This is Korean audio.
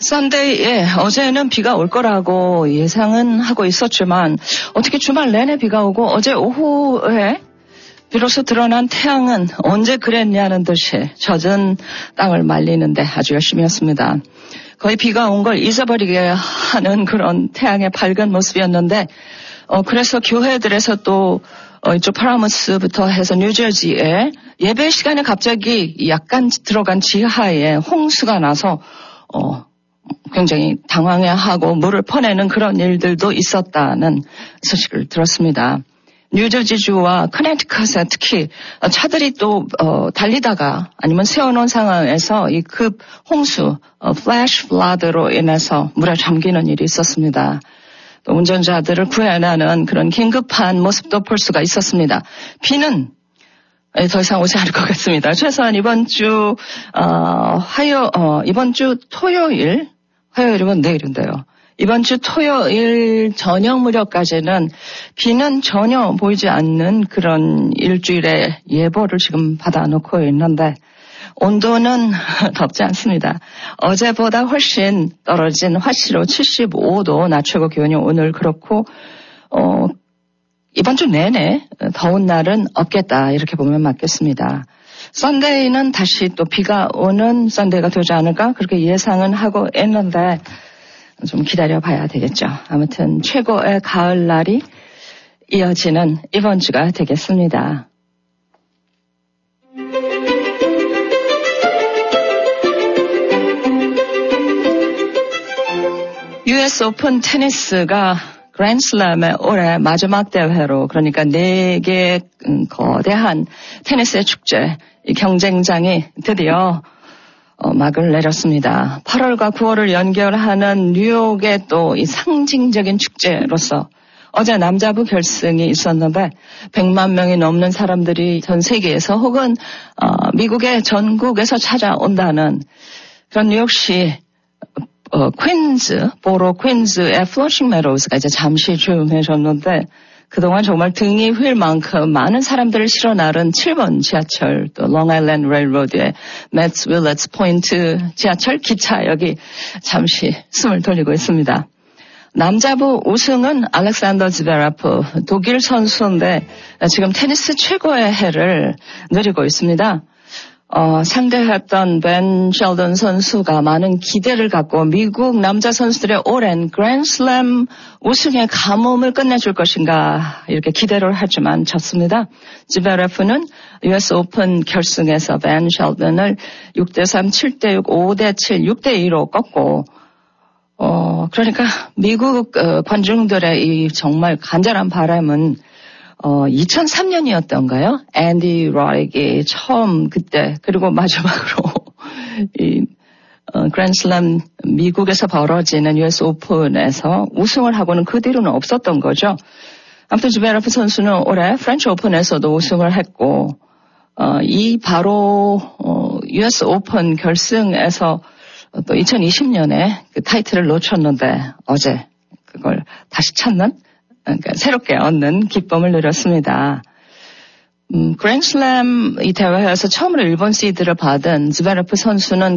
썬데이에 어제는 비가 올 거라고 예상은 하고 있었지만 어떻게 주말 내내 비가 오고 어제 오후에 비로소 드러난 태양은 언제 그랬냐는 듯이 젖은 땅을 말리는데 아주 열심히였습니다. 거의 비가 온 걸 잊어버리게 하는 그런 태양의 밝은 모습이었는데 그래서 교회들에서 또 이쪽 파라무스부터 해서 뉴저지에 예배 시간에 갑자기 약간 들어간 지하에 홍수가 나서 굉장히 당황해하고 물을 퍼내는 그런 일들도 있었다는 소식을 들었습니다. 뉴저지주와 커네티컷에 특히 차들이 또 달리다가 아니면 세워놓은 상황에서 이 급 홍수, 플래시 플라드로 인해서 물에 잠기는 일이 있었습니다. 또 운전자들을 구해내는 그런 긴급한 모습도 볼 수가 있었습니다. 비는 더 이상 오지 않을 것 같습니다. 최소한 이번 주 화요일이면 내일인데요. 이번 주 토요일 저녁 무렵까지는 비는 전혀 보이지 않는 그런 일주일의 예보를 지금 받아놓고 있는데 온도는 덥지 않습니다. 어제보다 훨씬 떨어진 화씨로 75도 낮 최고 기온이 오늘 그렇고 이번 주 내내 더운 날은 없겠다 이렇게 보면 맞겠습니다. 썬데이는 다시 또 비가 오는 썬데이가 되지 않을까 그렇게 예상은 하고 있는데 좀 기다려봐야 되겠죠. 아무튼 최고의 가을날이 이어지는 이번 주가 되겠습니다. US 오픈 테니스가 그랜드슬램의 올해 마지막 대회로 그러니까 4개의 거대한 테니스의 축제, 이 경쟁장이 드디어 막을 내렸습니다. 8월과 9월을 연결하는 뉴욕의 또 이 상징적인 축제로서 어제 남자부 결승이 있었는데 100만 명이 넘는 사람들이 전 세계에서 혹은 미국의 전국에서 찾아온다는 그런 뉴욕시 보로 퀸즈의 플러싱 메로우스가 이제 잠시 조용해졌는데 그동안 정말 등이 휠 만큼 많은 사람들을 실어 나른 7번 지하철, 또 롱아일랜드 레일로드의 매츠 윌렛스 포인트 지하철 기차역이 잠시 숨을 돌리고 있습니다. 남자부 우승은 알렉산더 지베라프, 독일 선수인데 지금 테니스 최고의 해를 누리고 있습니다. 상대했던 벤 셸던 선수가 많은 기대를 갖고 미국 남자 선수들의 오랜 그랜드슬램 우승의 가뭄을 끝내줄 것인가 이렇게 기대를 하지만 졌습니다. 지베레프는 US 오픈 결승에서 벤 셸던을 6대3, 7대6, 5대7, 6대2로 꺾고 그러니까 미국 관중들의 이 정말 간절한 바람은 2003년이었던가요? 앤디 로릭이 처음 그때 그리고 마지막으로 이 그랜드슬램 미국에서 벌어지는 US 오픈에서 우승을 하고는 그 뒤로는 없었던 거죠. 아무튼 지베라프 선수는 올해 프렌치 오픈에서도 우승을 했고 이 바로 US 오픈 결승에서 또 2020년에 그 타이틀을 놓쳤는데 어제 그걸 다시 찾는 그러니까 새롭게 얻는 기쁨을 누렸습니다. 그랜드슬램 이 대회에서 처음으로 일본 시드를 받은 지베레프 선수는